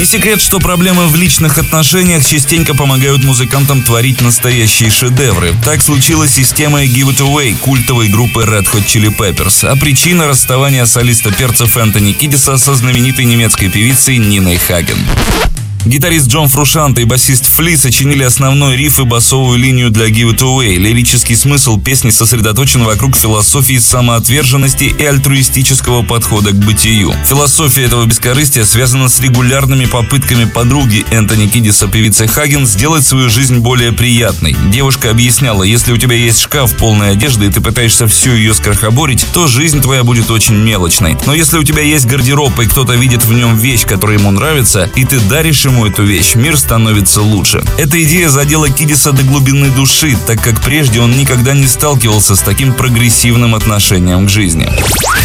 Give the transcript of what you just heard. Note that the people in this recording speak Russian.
Не секрет, что проблемы в личных отношениях частенько помогают музыкантам творить настоящие шедевры. Так случилось и с темой «Give It Away» культовой группы Red Hot Chili Peppers, а причина расставания солиста перцев Энтони Кидиса со знаменитой немецкой певицей Ниной Хаген. Гитарист Джон Фрушанте и басист Фли сочинили основной риф и басовую линию для «Give It Away». Лирический смысл песни сосредоточен вокруг философии самоотверженности и альтруистического подхода к бытию. Философия этого бескорыстия связана с регулярными попытками подруги Энтони Кидиса, певицы Хаген, сделать свою жизнь более приятной. Девушка объясняла: если у тебя есть шкаф полной одежды и ты пытаешься всю ее скорохоборить, то жизнь твоя будет очень мелочной. Но если у тебя есть гардероб и кто-то видит в нем вещь, которая ему нравится, и ты даришь ему эту вещь, мир становится лучше. Эта идея задела Кидиса до глубины души, так как прежде он никогда не сталкивался с таким прогрессивным отношением к жизни.